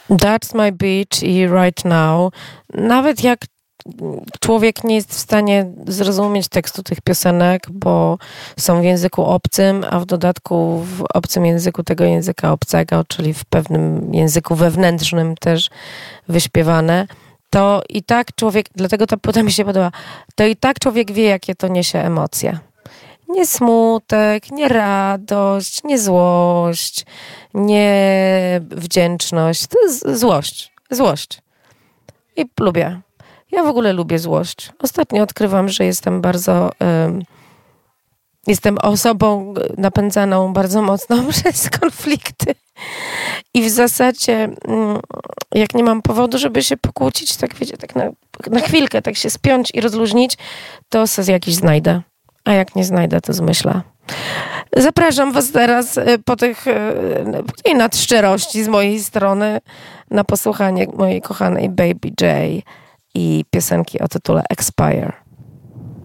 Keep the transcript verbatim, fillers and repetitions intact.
That's My Beach i Right Now. Nawet jak człowiek nie jest w stanie zrozumieć tekstu tych piosenek, bo są w języku obcym, a w dodatku w obcym języku tego języka obcego, czyli w pewnym języku wewnętrznym też wyśpiewane, to i tak człowiek, dlatego ta płyta mi się podoba, to i tak człowiek wie, jakie to niesie emocje. Nie smutek, nie radość, nie złość, nie wdzięczność. To jest złość. Złość. I lubię. Ja w ogóle lubię złość. Ostatnio odkrywam, że jestem bardzo... Um, jestem osobą napędzaną bardzo mocno przez konflikty. I w zasadzie, um, jak nie mam powodu, żeby się pokłócić, tak wiecie, tak na, na chwilkę, tak się spiąć i rozluźnić, to sobie jakiś znajdę. A jak nie znajdę, to zmyślę. Zapraszam was teraz po tych, po tej nadszczerości z mojej strony na posłuchanie mojej kochanej Baby J i piosenki o tytule Expire.